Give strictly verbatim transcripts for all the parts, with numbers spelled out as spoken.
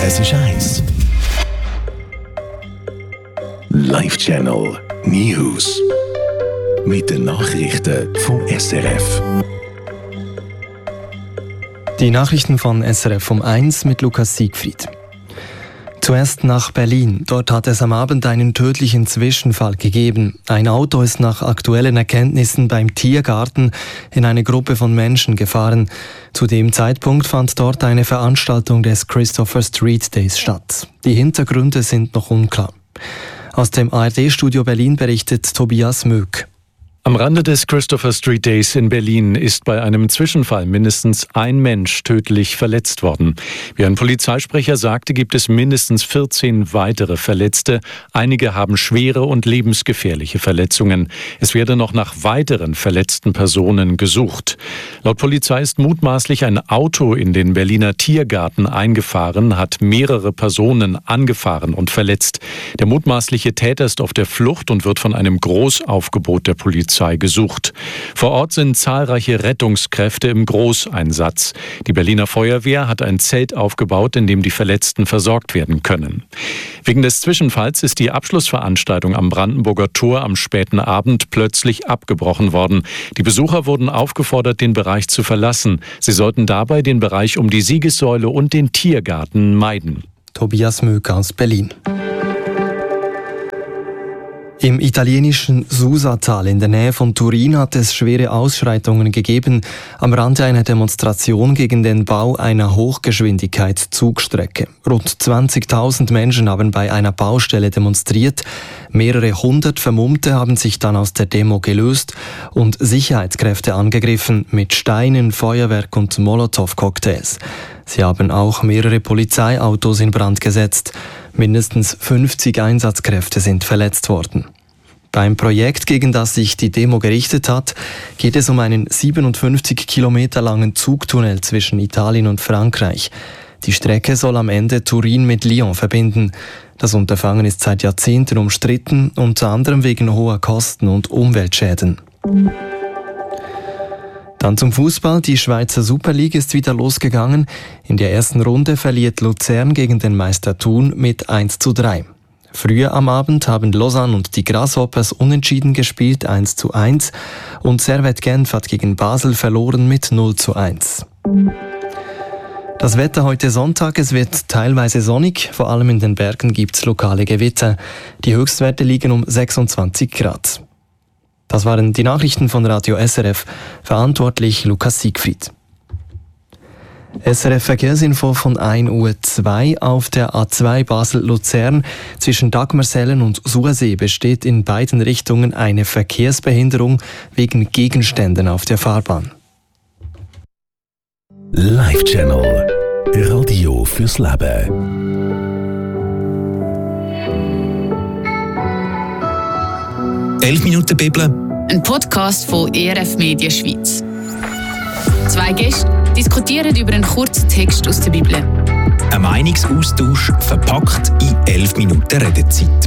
Es ist eins. Live Channel News. Mit den Nachrichten von S R F. Die Nachrichten von S R F um eins mit Lukas Siegfried. Zuerst nach Berlin. Dort hat es am Abend einen tödlichen Zwischenfall gegeben. Ein Auto ist nach aktuellen Erkenntnissen beim Tiergarten in eine Gruppe von Menschen gefahren. Zu dem Zeitpunkt fand dort eine Veranstaltung des Christopher Street Days statt. Die Hintergründe sind noch unklar. Aus dem A R D-Studio Berlin berichtet Tobias Möck. Am Rande des Christopher Street Days in Berlin ist bei einem Zwischenfall mindestens ein Mensch tödlich verletzt worden. Wie ein Polizeisprecher sagte, gibt es mindestens vierzehn weitere Verletzte. Einige haben schwere und lebensgefährliche Verletzungen. Es werde noch nach weiteren verletzten Personen gesucht. Laut Polizei ist mutmaßlich ein Auto in den Berliner Tiergarten eingefahren, hat mehrere Personen angefahren und verletzt. Der mutmaßliche Täter ist auf der Flucht und wird von einem Großaufgebot der Polizei gesucht. Vor Ort sind zahlreiche Rettungskräfte im Großeinsatz. Die Berliner Feuerwehr hat ein Zelt aufgebaut, in dem die Verletzten versorgt werden können. Wegen des Zwischenfalls ist die Abschlussveranstaltung am Brandenburger Tor am späten Abend plötzlich abgebrochen worden. Die Besucher wurden aufgefordert, den Bereich zu verlassen. Sie sollten dabei den Bereich um die Siegessäule und den Tiergarten meiden. Tobias Möck aus Berlin. Im italienischen Susatal in der Nähe von Turin hat es schwere Ausschreitungen gegeben am Rande einer Demonstration gegen den Bau einer Hochgeschwindigkeitszugstrecke. Rund zwanzigtausend Menschen haben bei einer Baustelle demonstriert. Mehrere hundert Vermummte haben sich dann aus der Demo gelöst und Sicherheitskräfte angegriffen mit Steinen, Feuerwerk und Molotow-Cocktails. Sie haben auch mehrere Polizeiautos in Brand gesetzt. Mindestens fünfzig Einsatzkräfte sind verletzt worden. Beim Projekt, gegen das sich die Demo gerichtet hat, geht es um einen siebenundfünfzig Kilometer langen Zugtunnel zwischen Italien und Frankreich. Die Strecke soll am Ende Turin mit Lyon verbinden. Das Unterfangen ist seit Jahrzehnten umstritten, unter anderem wegen hoher Kosten und Umweltschäden. Dann zum Fußball. Die Schweizer Super League ist wieder losgegangen. In der ersten Runde verliert Luzern gegen den Meister Thun mit eins zu drei. Früher am Abend haben Lausanne und die Grasshoppers unentschieden gespielt, eins zu eins. Und Servette Genf hat gegen Basel verloren mit null zu eins. Das Wetter heute Sonntag, es wird teilweise sonnig. Vor allem in den Bergen gibt es lokale Gewitter. Die Höchstwerte liegen um sechsundzwanzig Grad. Das waren die Nachrichten von Radio S R F, verantwortlich Lukas Siegfried. S R F Verkehrsinfo von ein Uhr zwei. Auf der A zwei Basel-Luzern zwischen Dagmersellen und Sursee besteht in beiden Richtungen eine Verkehrsbehinderung wegen Gegenständen auf der Fahrbahn. Live Channel Radio fürs Leben. elf Minuten Bibel. Ein Podcast von E R F Media Schweiz. Zwei Gäste diskutieren über einen kurzen Text aus der Bibel. Ein Meinungsaustausch verpackt in elf Minuten Redezeit.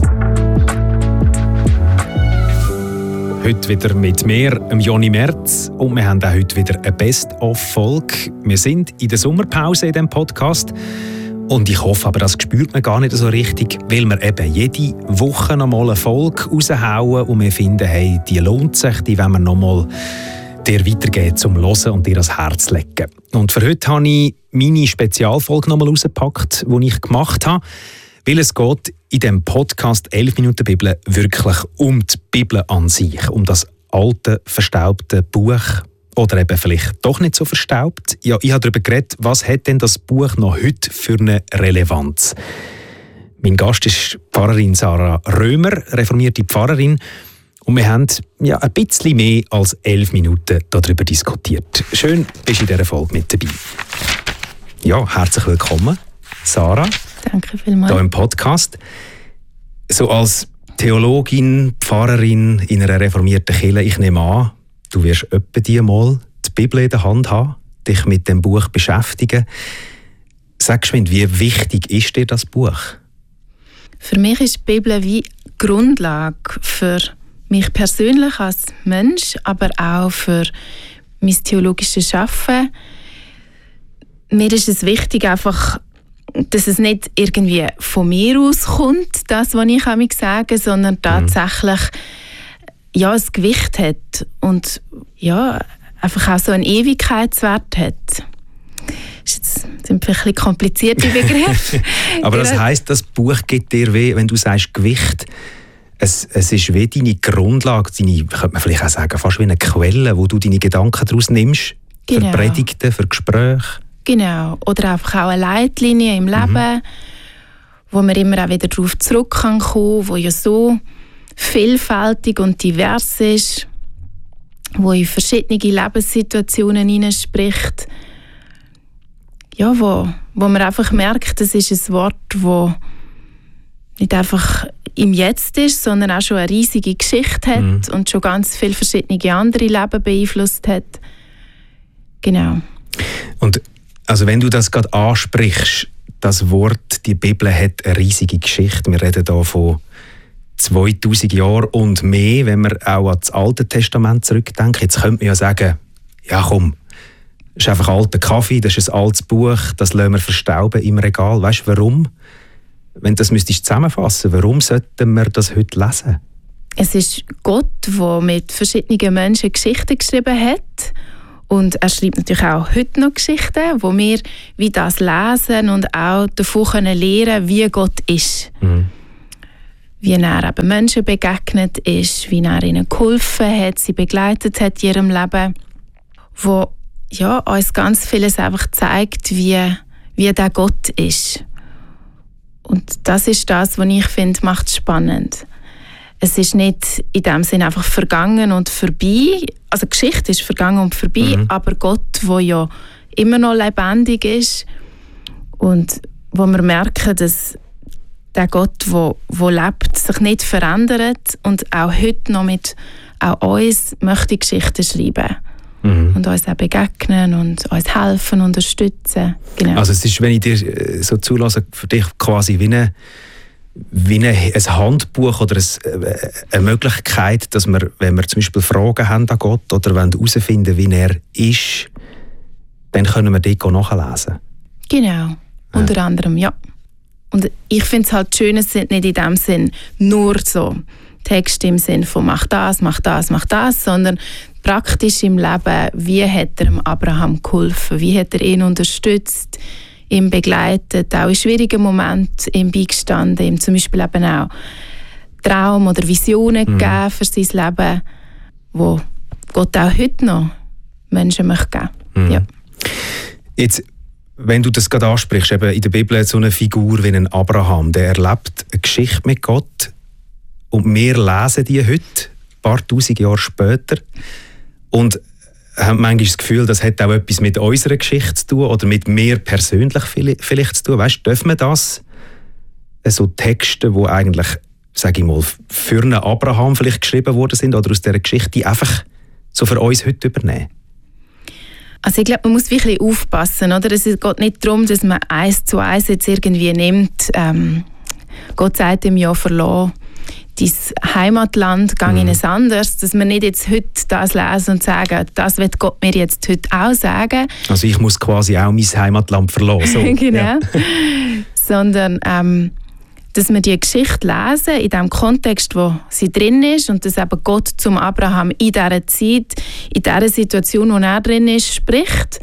Heute wieder mit mir, Johnny Merz. Und wir haben auch heute wieder eine Best-of-Folge. Wir sind in der Sommerpause in diesem Podcast. Und ich hoffe aber, das spürt man gar nicht so richtig, weil wir eben jede Woche noch mal eine Folge raushauen und wir finden, hey, die lohnt sich, die wollen wir noch mal dir weitergeben zum Hören und dir ans Herz legen. Und für heute habe ich meine Spezialfolge noch mal rausgepackt, die ich gemacht habe, weil es geht in diesem Podcast elf Minuten Bibel wirklich um die Bibel an sich, um das alte, verstaubte Buch. Oder eben vielleicht doch nicht so verstaubt. Ja, ich habe darüber geredet, was hat denn das Buch noch heute für eine Relevanz? Mein Gast ist Pfarrerin Sarah Römer, reformierte Pfarrerin. Und wir haben ja, ein bisschen mehr als elf Minuten darüber diskutiert. Schön, bist du in dieser Folge mit dabei. Ja, herzlich willkommen, Sarah. Danke vielmals. Hier im Podcast. So als Theologin, Pfarrerin in einer reformierten Kirche, ich nehme an, du wirst etwa die mal die Bibel in der Hand haben, dich mit dem Buch beschäftigen. Sag mir, wie wichtig ist dir das Buch? Für mich ist die Bibel wie Grundlage für mich persönlich als Mensch, aber auch für mein theologisches Schaffen. Mir ist es wichtig, einfach dass es nicht irgendwie von mir aus kommt, das, was ich manchmal sage, sondern tatsächlich mhm. ja, ein Gewicht hat und ja, einfach auch so einen Ewigkeitswert hat. Das sind ein bisschen komplizierte Begriffe. Aber das heisst, das Buch gibt dir weh, wenn du sagst Gewicht, es, es ist wie deine Grundlage, deine, könnte man vielleicht auch sagen, fast wie eine Quelle, wo du deine Gedanken daraus nimmst, genau. Für Predigten, für Gespräche. Genau, oder einfach auch eine Leitlinie im Leben, mhm. wo man immer auch wieder darauf zurückkommen kann, wo ja so vielfältig und divers ist, wo in verschiedene Lebenssituationen hineinspricht. Ja, wo, wo man einfach merkt, das ist ein Wort, das nicht einfach im Jetzt ist, sondern auch schon eine riesige Geschichte hat mhm. und schon ganz viele verschiedene andere Leben beeinflusst hat. Genau. Und also wenn du das gerade ansprichst, das Wort, die Bibel hat eine riesige Geschichte. Wir reden hier von zweitausend Jahren und mehr, wenn wir auch an das Alte Testament zurückdenken. Jetzt könnte man ja sagen, ja komm, das ist einfach alter Kaffee, das ist ein altes Buch, das lassen wir verstauben im Regal. Weißt du, warum? Wenn du das müsstest zusammenfassen, warum sollten wir das heute lesen? Es ist Gott, der mit verschiedenen Menschen Geschichten geschrieben hat. Und er schreibt natürlich auch heute noch Geschichten, wo wir wie das lesen und auch davon können lernen, wie Gott ist. Mhm. Wie er eben Menschen begegnet ist, wie er ihnen geholfen hat, sie begleitet hat in ihrem Leben. Wo ja, uns ganz vieles einfach zeigt, wie, wie der Gott ist. Und das ist das, was ich finde, macht es spannend. Es ist nicht in dem Sinne einfach vergangen und vorbei. Also die Geschichte ist vergangen und vorbei, mhm. aber Gott, der ja immer noch lebendig ist und wo wir merken, dass der Gott, der, der lebt, sich nicht verändert und auch heute noch mit auch uns möchte Geschichten schreiben. Mhm. Und uns auch begegnen und uns helfen, unterstützen. Genau. Also es ist, wenn ich dir so zulasse, für dich quasi wie eine wie ein Handbuch oder eine Möglichkeit, dass wir, wenn wir zum Beispiel Fragen haben an Gott oder herausfinden, wie er ist, dann können wir dort nachlesen. Genau, ja. Unter anderem, ja. Und ich finde es halt schön, es sind nicht in dem Sinn nur so Texte im Sinn von mach das, mach das, mach das, sondern praktisch im Leben, wie hat er dem Abraham geholfen, wie hat er ihn unterstützt, ihn begleitet, auch in schwierigen Momenten ihm beigestanden, ihm zum Beispiel eben auch Traum oder Visionen mhm. gegeben für sein Leben, wo Gott auch heute noch Menschen möchte geben. Mhm. Ja. Jetzt, wenn du das gerade ansprichst, eben in der Bibel so eine Figur wie ein Abraham, der erlebt eine Geschichte mit Gott und wir lesen die heute, ein paar tausend Jahre später, und haben manchmal das Gefühl, das hat auch etwas mit unserer Geschichte zu tun oder mit mir persönlich vielleicht zu tun. Weißt du, dürfen wir das, so Texte, die eigentlich, sage ich mal, für einen Abraham vielleicht geschrieben worden sind oder aus dieser Geschichte, einfach so für uns heute übernehmen? Also ich glaube, man muss wirklich aufpassen, oder? Es geht nicht darum, dass man eins zu eins jetzt irgendwie nimmt. Ähm, Gott sagt ihm ja, verlassen dein Heimatland, gang in ein anderes, dass wir nicht jetzt heute das lesen und sagen, das wird Gott mir jetzt heute auch sagen. Also ich muss quasi auch mein Heimatland verlassen. So. Genau. Ja. Sondern, ähm, dass wir die Geschichte lesen, in dem Kontext, wo sie drin ist und dass eben Gott zum Abraham in dieser Zeit, in dieser Situation, wo er drin ist, spricht.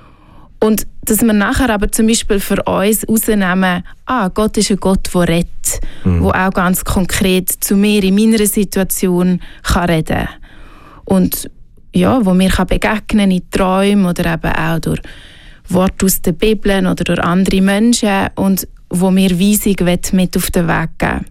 Und dass wir nachher aber zum Beispiel für uns rausnehmen, ah, Gott ist ein Gott, der redet, mhm. der auch ganz konkret zu mir in meiner Situation kann reden kann. Und ja, wo mir kann begegnen in Träumen oder eben auch durch Worte aus der Bibel oder durch andere Menschen und wo mir Weisung mit auf den Weg geben.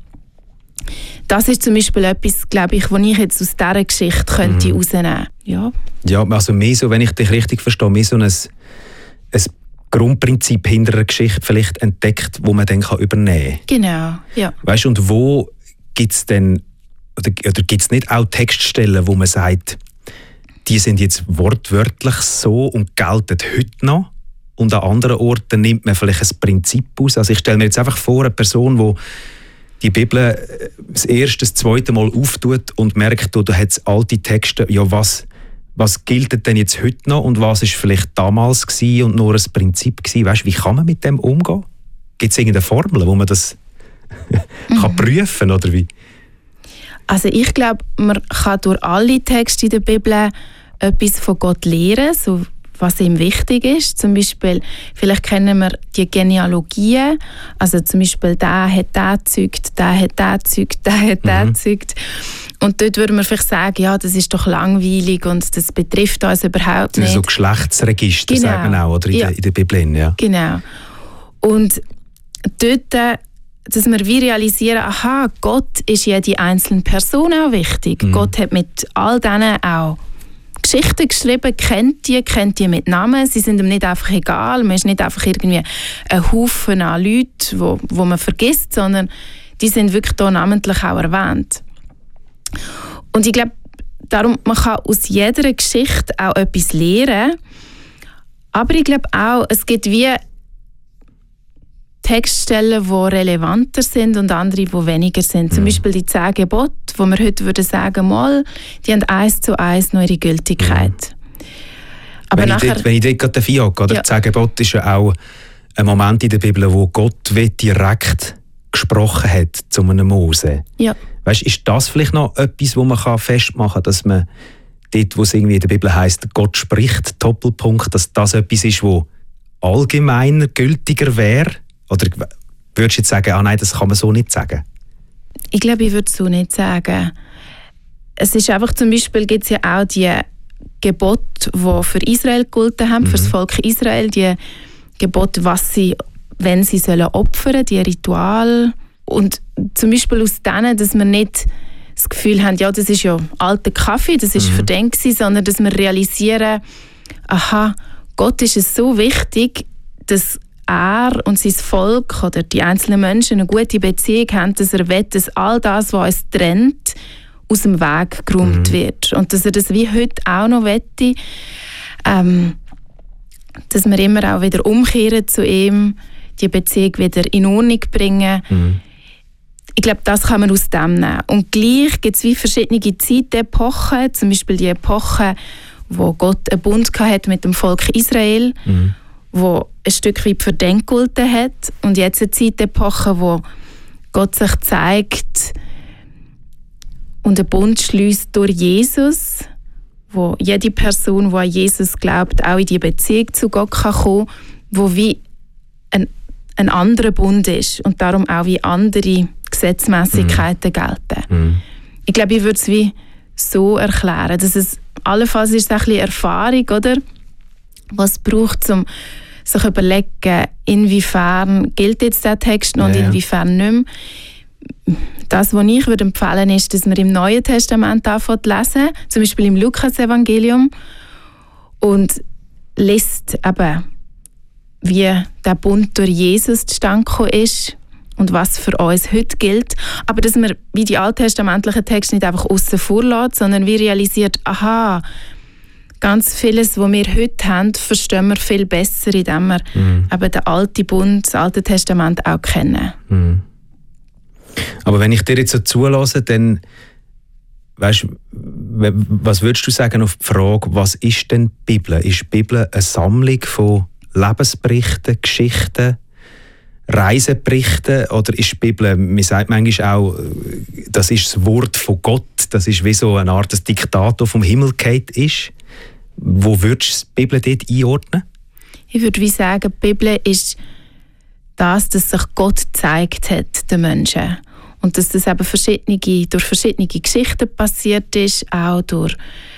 Das ist zum Beispiel etwas, glaube ich, was ich jetzt aus dieser Geschichte könnte mhm. rausnehmen. Ja. Ja, also mehr so, wenn ich dich richtig verstehe, mehr so ein ein Grundprinzip hinter einer Geschichte vielleicht entdeckt, wo man dann übernehmen kann. Genau, ja. Weißt du, und wo gibt es denn, oder, oder gibt es nicht auch Textstellen, wo man sagt, die sind jetzt wortwörtlich so und gelten heute noch, und an anderen Orten nimmt man vielleicht ein Prinzip aus? Also ich stelle mir jetzt einfach vor, eine Person, die die Bibel das erste, das zweite Mal auftut und merkt, da hat es alte Texte, ja was... Was gilt denn jetzt heute noch und was ist vielleicht damals gewesen und nur ein Prinzip gewesen? Weißt, wie kann man mit dem umgehen? Gibt es irgendeine Formel, wo man das kann prüfen oder wie? Also ich glaube, man kann durch alle Texte in der Bibel etwas von Gott lernen, so was ihm wichtig ist. Zum Beispiel, vielleicht kennen wir die Genealogien, also zum Beispiel, der hat der gezeugt, der hat der gezeugt, der hat der Mhm. gezeugt. Und dort würde man vielleicht sagen, ja, das ist doch langweilig und das betrifft uns überhaupt Das nicht. ist so Geschlechtsregister, Genau. sagt man auch, oder in, Ja. der, in der Bibel. Ja. Genau. Und dort, äh, dass wir wie realisieren, aha, Gott ist jede einzelne Person auch wichtig. Mhm. Gott hat mit all denen auch Geschichten geschrieben, kennt die, kennt die mit Namen. Sie sind ihm nicht einfach egal. Man ist nicht einfach irgendwie ein Haufen an Leuten, wo, wo man vergisst, sondern die sind wirklich hier namentlich auch erwähnt. Und ich glaube, darum, man kann aus jeder Geschichte auch etwas lernen. Aber ich glaube auch, es gibt wie Textstellen, die relevanter sind und andere, die weniger sind. Zum Mhm. Beispiel die zehn Gebote, wo wir heute würden sagen, mal, die haben eins zu eins noch ihre Gültigkeit. Aber Wenn, nachher, ich dort, wenn ich dort gerade dafür hocke, oder? Ja. Das Zehn Gebote ist ja auch ein Moment in der Bibel, wo Gott direkt gesprochen hat zu einem Mose. ja, Weißt, ist das vielleicht noch etwas, wo man kann festmachen kann, dass man dort, wo es irgendwie in der Bibel heisst, Gott spricht, Doppelpunkt, dass das etwas ist, wo allgemeiner, gültiger wäre? Oder würdest du jetzt sagen, ah nein, das kann man so nicht sagen? ich glaube, ich würde es so nicht sagen. Es ist einfach, zum Beispiel gibt es ja auch die Gebote, die für Israel gegolten haben, für das Volk Israel, die Gebote, was sie, wenn sie sollen opfern, die Ritual. Und zum Beispiel aus denen, dass wir nicht das Gefühl haben, ja, das ist ja alter Kaffee, das ist für den gewesen, sondern dass wir realisieren, aha, Gott ist es so wichtig, dass er und sein Volk oder die einzelnen Menschen eine gute Beziehung haben, dass er will, dass all das, was uns trennt, aus dem Weg geräumt Mhm. wird. Und dass er das wie heute auch noch wette, ähm, dass wir immer auch wieder umkehren zu ihm, die Beziehung wieder in Ordnung bringen. Mhm. Ich glaube, das kann man aus dem nehmen. Und gleich gibt es wie verschiedene Zeitepochen, zum Beispiel die Epoche, wo Gott einen Bund hat mit dem Volk Israel, Mhm. wo ein Stück weit für den gegolten hat. Und jetzt eine Zeitepoche, wo Gott sich zeigt und einen Bund schließt durch Jesus, wo jede Person, die an Jesus glaubt, auch in die Beziehung zu Gott kann kommen, wo wie ein, ein anderer Bund ist und darum auch wie andere Gesetzmäßigkeiten gelten. Mhm. Ich glaube, ich würde es wie so erklären, dass es allenfalls ist es ein bisschen Erfahrung, oder? Was es braucht, um sich zu überlegen, inwiefern gilt jetzt der Text noch und Ja, ja. inwiefern nicht mehr. Das, was ich würde empfehlen, ist, dass man im Neuen Testament anfängt zu lesen, zum Beispiel im Lukas-Evangelium, und liest eben, wie der Bund durch Jesus zustande gekommen ist und was für uns heute gilt. Aber dass man wie die alttestamentlichen Texte nicht einfach aussen vor lässt, sondern wie realisiert, aha, ganz vieles, was wir heute haben, verstehen wir viel besser, indem wir Mhm. eben den alten Bund, das Alte Testament auch kennen. Mhm. Aber wenn ich dir jetzt so zulasse, dann weißt, w- was würdest du sagen auf die Frage, was ist denn die Bibel? Ist die Bibel eine Sammlung von Lebensberichten, Geschichten, Reiseberichten, oder ist die Bibel, man sagt manchmal auch, das ist das Wort von Gott, das ist wie so eine Art Diktat, der vom Himmel gefallen ist? Wo würdest du die Bibel dort einordnen? Ich würde wie sagen, die Bibel ist das, dass sich Gott gezeigt hat den Menschen. Und dass das eben verschiedene, durch verschiedene Geschichten passiert ist, auch durch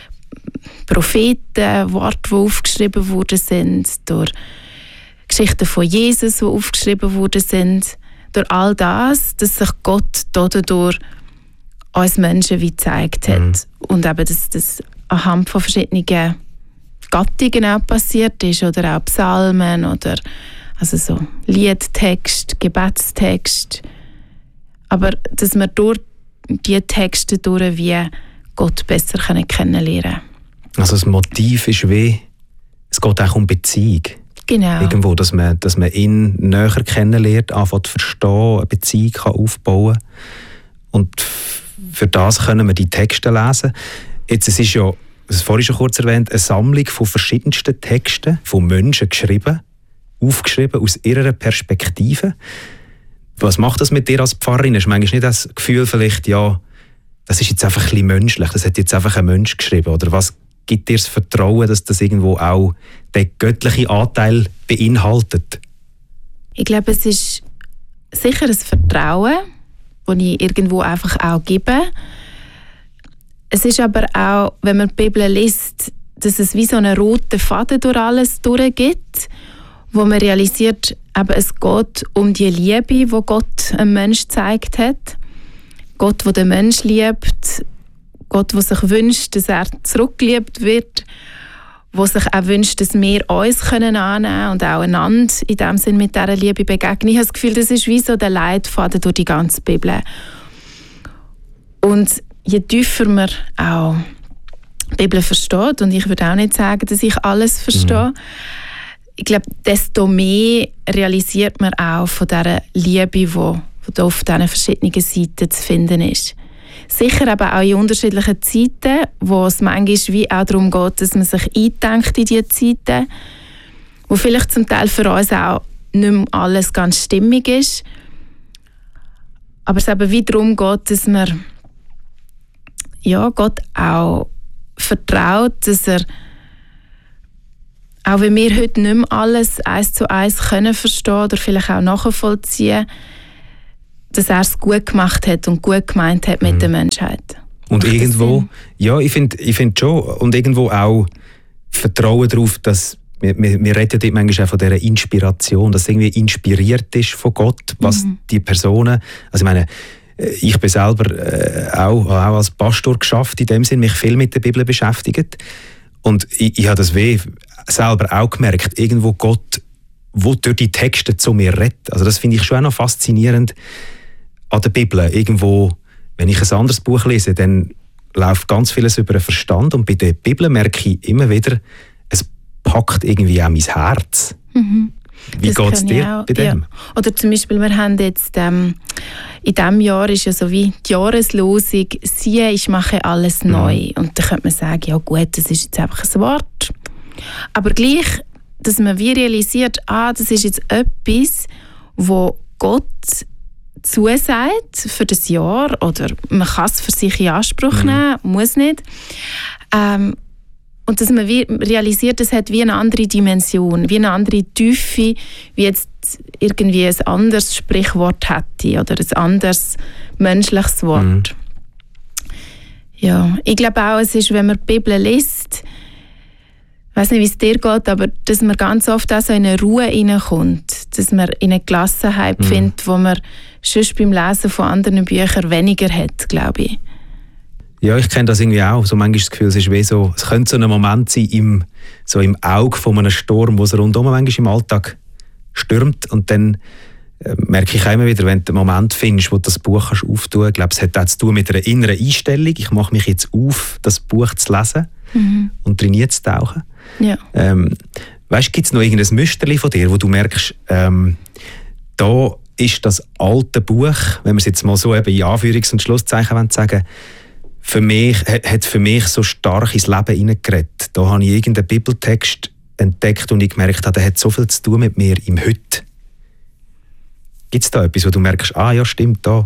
Propheten, Worte, die aufgeschrieben worden sind, durch Geschichten von Jesus, die aufgeschrieben worden sind. Durch all das, dass sich Gott dadurch uns Menschen wie gezeigt hat. Mhm. Und eben, dass das anhand von verschiedenen Gattungen auch passiert ist, oder auch Psalmen, oder also so Liedtext, Gebetstext. Aber dass wir durch diese Texte durch wie Gott besser kennenlernen können. Also das Motiv ist wie, es geht auch um Beziehung. Genau. Irgendwo, dass man, dass man ihn näher kennenlernt, anfängt zu verstehen, eine Beziehung kann aufbauen kann. Und f- für das können wir die Texte lesen. Jetzt, es ist ja, das vorhin schon kurz erwähnt, eine Sammlung von verschiedensten Texten, von Menschen geschrieben, aufgeschrieben aus ihrer Perspektive. Was macht das mit dir als Pfarrerin? Hast du manchmal nicht das Gefühl, vielleicht, ja, das ist jetzt einfach ein bisschen menschlich, das hat jetzt einfach ein Mensch geschrieben? Oder was gibt dir das Vertrauen, dass das irgendwo auch den göttlichen Anteil beinhaltet? Ich glaube, es ist sicher ein Vertrauen, das ich irgendwo einfach auch gebe. Es ist aber auch, wenn man die Bibel liest, dass es wie so einen roten Faden durch alles durchgeht, wo man realisiert, eben, es geht um die Liebe, die Gott einem Menschen gezeigt hat. Gott, der den Menschen liebt. Gott, der sich wünscht, dass er zurückgeliebt wird. Der sich auch wünscht, dass wir uns können annehmen und auch einander in dem Sinn mit dieser Liebe begegnen. Ich habe das Gefühl, das ist wie so der Leitfaden durch die ganze Bibel. Und je tiefer man auch die Bibel versteht, und ich würde auch nicht sagen, dass ich alles verstehe, mhm. ich glaube, desto mehr realisiert man auch von dieser Liebe, die, die auf diesen verschiedenen Seiten zu finden ist. Sicher aber auch in unterschiedlichen Zeiten, wo es manchmal wie auch darum geht, dass man sich eindenkt in diese Zeiten, wo vielleicht zum Teil für uns auch nicht mehr alles ganz stimmig ist. Aber es eben wie darum geht, dass man ja, Gott auch vertraut, dass er, auch wenn wir heute nicht mehr alles eins zu eins können verstehen oder vielleicht auch nachvollziehen, dass er es gut gemacht hat und gut gemeint hat mit mhm. der Menschheit. Und Macht irgendwo, ja, ich finde ich find schon, und irgendwo auch Vertrauen darauf, dass wir, wir, wir reden ja manchmal auch von dieser Inspiration, dass irgendwie inspiriert ist von Gott, was mhm. die Personen, also ich meine, ich bin selber äh, auch, auch als Pastor geschafft, in dem Sinn, mich viel mit der Bibel beschäftigt. Und ich, ich habe das weh selber auch gemerkt, irgendwo Gott, wo durch die Texte zu mir redet. Also das finde ich schon auch noch faszinierend an der Bibel. Irgendwo, wenn ich ein anderes Buch lese, dann läuft ganz vieles über den Verstand. Und bei der Bibel merke ich immer wieder, es packt irgendwie auch mein Herz. Mhm. Wie geht es dir auch, bei dem? Ja. Oder zum Beispiel, wir haben jetzt, ähm, in diesem Jahr ist ja so wie die Jahreslosung, siehe, ich mache alles neu. Mhm. Und da könnte man sagen, ja gut, das ist jetzt einfach ein Wort. Aber gleich, dass man wie realisiert, ah, das ist jetzt etwas, wo Gott zusagt für das Jahr, oder man kann es für sich in Anspruch nehmen, mhm. muss nicht. Ähm, Und dass man wie realisiert, es hat wie eine andere Dimension, wie eine andere Tiefe, wie jetzt irgendwie ein anderes Sprichwort hätte oder ein anderes menschliches Wort. Mhm. Ja, ich glaube auch, es ist, wenn man die Bibel liest, ich weiß nicht, wie es dir geht, aber dass man ganz oft auch so in eine Ruhe hineinkommt, dass man in eine Gelassenheit mhm. findet, wo man sonst beim Lesen von anderen Büchern weniger hat, glaube ich. Ja, ich kenne das irgendwie auch. So manchmal das Gefühl, es ist wie so, es könnte so ein Moment sein im, so im Auge von einem Sturm, wo es rundum manchmal im Alltag stürmt. Und dann äh, merke ich auch immer wieder, wenn du einen Moment findest, wo du das Buch kannst auftun kannst. Ich glaube, es hat auch zu tun mit einer inneren Einstellung. Ich mache mich jetzt auf, das Buch zu lesen mhm. und drin zu tauchen. Ja. Ähm, weißt du, gibt es noch irgendein Müsterchen von dir, wo du merkst, ähm, da ist das alte Buch, wenn wir es jetzt mal so eben in Anführungs- und Schlusszeichen sagen, für mich, hat für mich so stark ins Leben hineingeredet. Da habe ich irgendeinen Bibeltext entdeckt und ich gemerkt habe, der hat so viel zu tun mit mir im Heute. Gibt es da etwas, wo du merkst, ah ja, stimmt, da?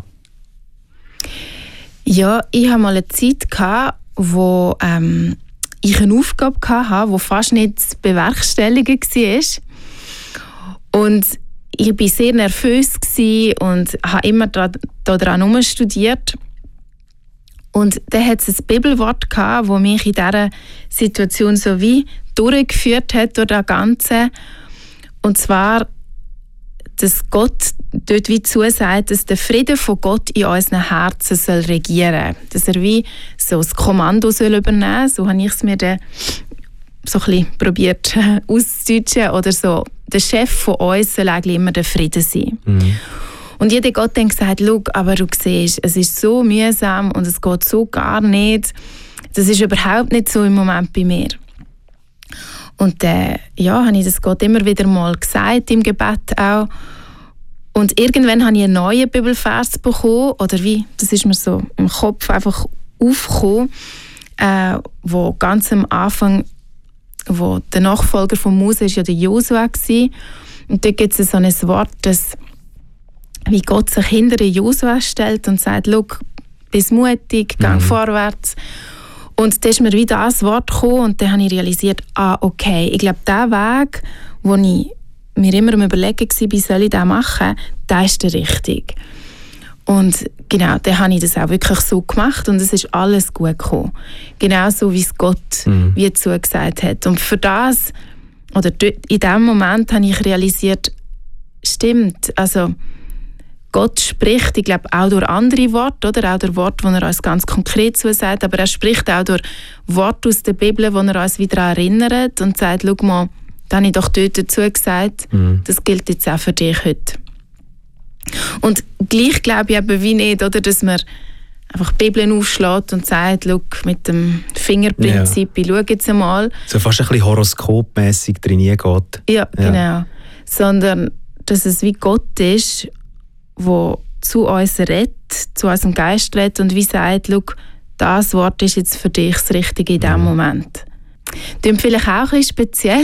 Ja, ich hatte mal eine Zeit, wo ähm, ich eine Aufgabe hatte, die fast nicht zu bewerkstelligen war. Und ich war sehr nervös und habe immer daran herumstudiert. Und dann hat es ein Bibelwort gehabt, das mich in dieser Situation so wie durchgeführt hat durch das Ganze. Und zwar, dass Gott dort wie zusagt, dass der Friede von Gott in unseren Herzen soll regieren soll. Dass er wie so das Kommando soll übernehmen soll. So habe ich es mir dann so ein bisschen probiert auszudeutschen. Oder so, der Chef von uns soll eigentlich immer der Friede sein. Mhm. Und jeder Gott dann gesagt, schau, aber du siehst, es ist so mühsam und es geht so gar nicht. Das ist überhaupt nicht so im Moment bei mir. Und äh, ja, habe ich das Gott immer wieder mal gesagt, im Gebet auch. Und irgendwann habe ich einen neuen Bibelvers bekommen, oder wie, das ist mir so im Kopf einfach aufgekommen, äh, wo ganz am Anfang, wo der Nachfolger von Mose ist ja der Josua war. Und dort gibt es so ein Wort, das, wie Gott sich hinter Josua stellt und sagt, schau, bist mutig, geh mhm. vorwärts. Und dann ist mir wieder das Wort gekommen und dann habe ich realisiert, ah, okay, ich glaube, der Weg, wo ich mir immer am Überlegen war, wie soll ich das machen, der ist der richtige. Und genau, dann habe ich das auch wirklich so gemacht und es ist alles gut gekommen. Genau so, wie es Gott mhm. wie zugesagt hat. Und für das, oder in diesem Moment habe ich realisiert, stimmt, also Gott spricht, ich glaube, auch durch andere Worte, oder? Auch durch Worte, die er uns ganz konkret zusagt, aber er spricht auch durch Worte aus der Bibel, wo er uns wieder erinnert und sagt, schau mal, da habe ich doch dort dazu gesagt, mhm. das gilt jetzt auch für dich heute. Und gleich glaube ich eben wie nicht, oder, dass man einfach die Bibel aufschlägt und sagt, schau, mit dem Fingerprinzip, ja. ich schaue jetzt einmal. So fast ein bisschen horoskopmässig drin geht. Ja, genau. Ja. Sondern, dass es wie Gott ist, der zu uns redet, zu unserem Geist redet und wie sagt, schau, das Wort ist jetzt für dich das Richtige in diesem mhm. Moment. Das ist vielleicht auch ein bisschen speziell.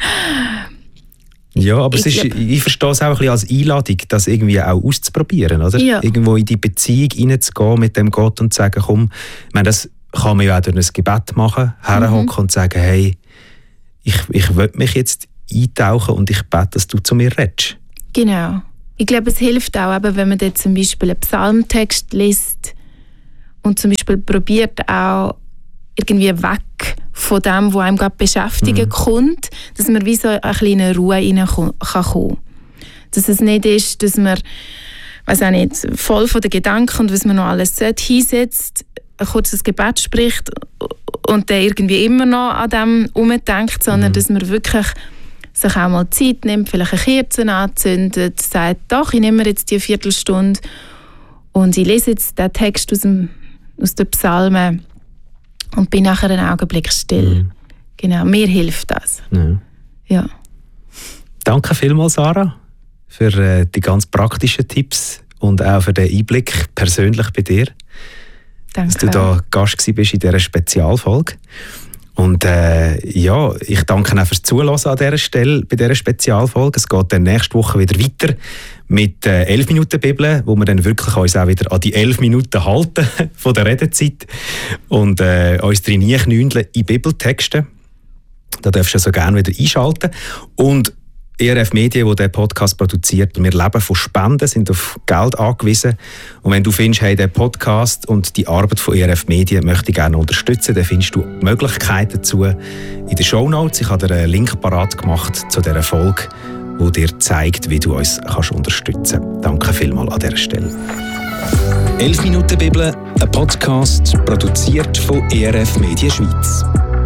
Ja, aber ich, es ist, ich verstehe es auch ein bisschen als Einladung, das irgendwie auch auszuprobieren, oder? Ja. Irgendwo in die Beziehung hineinzugehen mit dem Gott und zu sagen, komm, ich meine, das kann man ja auch durch ein Gebet machen, herhocken mhm. und sagen, hey, ich, ich will mich jetzt eintauchen und ich bete, dass du zu mir redest. Genau. Ich glaube, es hilft auch, eben, wenn man dort zum Beispiel einen Psalmtext liest und zum Beispiel probiert auch irgendwie weg von dem, was einem gerade beschäftigen mhm. kommt, dass man wie so eine kleine Ruhe reinkommen kann. Dass es nicht ist, dass man, weiß auch nicht, voll von den Gedanken und was man noch alles sollte, hinsetzt, ein kurzes Gebet spricht und dann irgendwie immer noch an dem umdenkt, sondern mhm. dass man wirklich sich auch mal Zeit nimmt, vielleicht eine Kerze anzündet, sagt, doch, ich nehme mir jetzt die Viertelstunde und ich lese jetzt den Text aus, dem, aus den Psalmen und bin nachher einen Augenblick still. Mhm. Genau, mir hilft das. Ja. Ja. Danke vielmals, Sarah, für äh, die ganz praktischen Tipps und auch für den Einblick persönlich bei dir. Danke. Dass du da Gast bist in dieser Spezialfolge. Und äh, ja, ich danke auch fürs Zuhören an dieser Stelle, bei dieser Spezialfolge. Es geht dann nächste Woche wieder weiter mit äh, elf Minuten Bibel, wo wir dann wirklich uns auch wieder an die elf Minuten halten von der Redezeit und äh, uns drin knündeln in Bibeltexten. Da darfst du so gerne wieder einschalten. Und E R F Medien, die diesen Podcast produziert, wir leben von Spenden, sind auf Geld angewiesen. Und wenn du findest, hey, der Podcast und die Arbeit von E R F Medien möchte ich gerne unterstützen, dann findest du Möglichkeiten dazu in den Shownotes. Ich habe dir einen Link parat gemacht zu dieser Folge, der dir zeigt, wie du uns kannst unterstützen kannst. Danke vielmals an dieser Stelle. elf Minuten Bibel, ein Podcast produziert von E R F Medien Schweiz.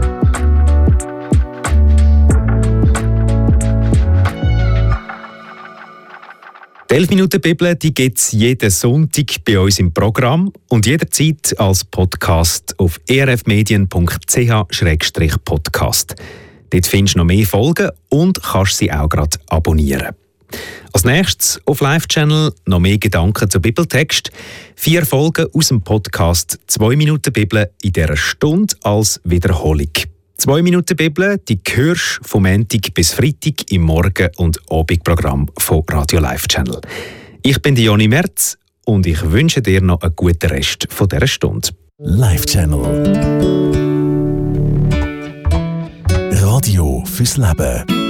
Die elf Minuten Bibel gibt es jeden Sonntag bei uns im Programm und jederzeit als Podcast auf e r f medien punkt c h slash podcast. Dort findest du noch mehr Folgen und kannst sie auch gerade abonnieren. Als nächstes auf Live-Channel noch mehr Gedanken zu Bibeltext. Vier Folgen aus dem Podcast zwei Minuten Bibel in dieser Stunde als Wiederholung. zwei Minuten Bibel, die hörst du vom Montag bis Freitag im Morgen- und Abendprogramm von Radio Live Channel. Ich bin Joni Merz und ich wünsche dir noch einen guten Rest von dieser Stunde. Live Channel. Radio fürs Leben.